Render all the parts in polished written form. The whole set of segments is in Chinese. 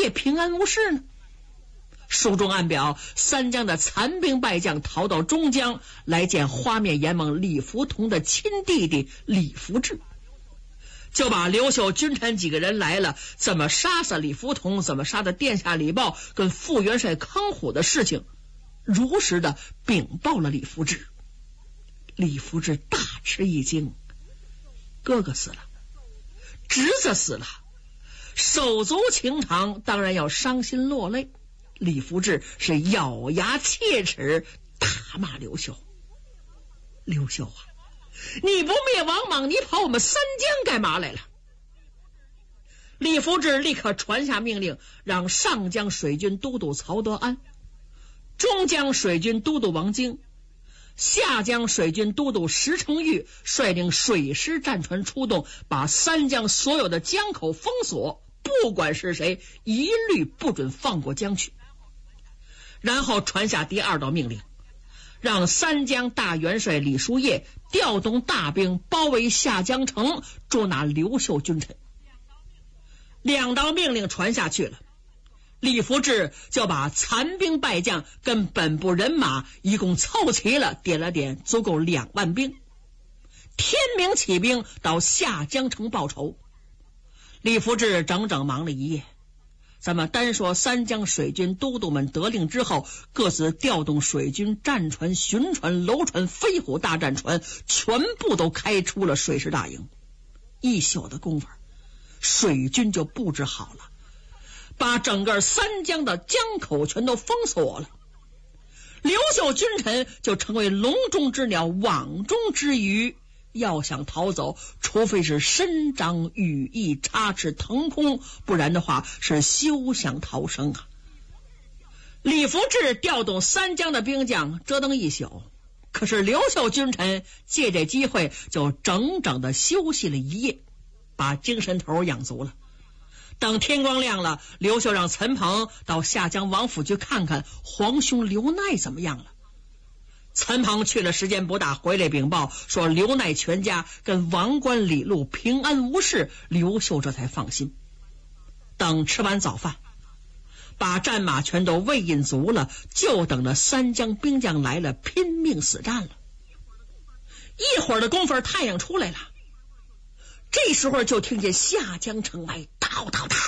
夜平安无事呢？书中暗表，三江的残兵败将逃到中江，来见花面阎王李福同的亲弟弟李福志，就把刘秀、君臣几个人来了，怎么杀死李福同，怎么杀的殿下李豹跟副元帅康虎的事情，如实的禀报了李福志。李福志大吃一惊，哥哥死了，侄子死了，手足情长，当然要伤心落泪。李福志是咬牙切齿，大骂刘秀：刘秀啊，你不灭王莽，你跑我们三江干嘛来了？李福志立刻传下命令，让上江水军都督曹德安、中江水军都督王京、下江水军都督石成玉率领水师战船出动，把三江所有的江口封锁，不管是谁，一律不准放过江去。然后传下第二道命令，让三江大元帅李叔夜调动大兵包围下江城，捉拿刘秀君臣。两道命令传下去了，李福志就把残兵败将跟本部人马一共凑齐了，点了点，足够2万兵。天明起兵到下江城报仇。李福志整整忙了一夜。咱们单说三江水军都督们得令之后，各自调动水军战船、巡船、楼船、飞虎大战船，全部都开出了水师大营。一宿的功夫，水军就布置好了，把整个三江的江口全都封锁了。刘秀君臣就成为笼中之鸟，网中之鱼，要想逃走，除非是身长羽翼，插翅腾空，不然的话是休想逃生啊！李福志调动三江的兵将折腾一宿，可是刘秀君臣借这机会就整整的休息了一夜，把精神头养足了。等天光亮了，刘秀让陈鹏到下江王府去看看皇兄刘奈怎么样了。陈鹏去了时间不大，回来禀报说刘奈全家跟王冠李禄平安无事，刘秀这才放心。等吃完早饭，把战马全都喂饮足了，就等着三江兵将来了，拼命死战了。一会儿的功夫，太阳出来了，这时候就听见下江城外叨叨叨，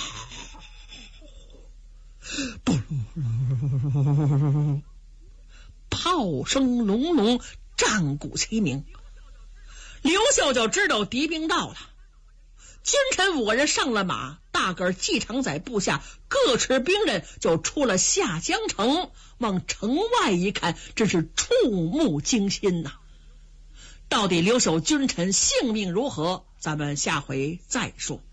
炮声隆隆，战鼓齐鸣。刘秀就知道敌兵到了，君臣5个人上了马，大个继承在部下，各持兵刃就出了下江城。往城外一看，真是触目惊心呐！到底刘秀君臣性命如何，咱们下回再说。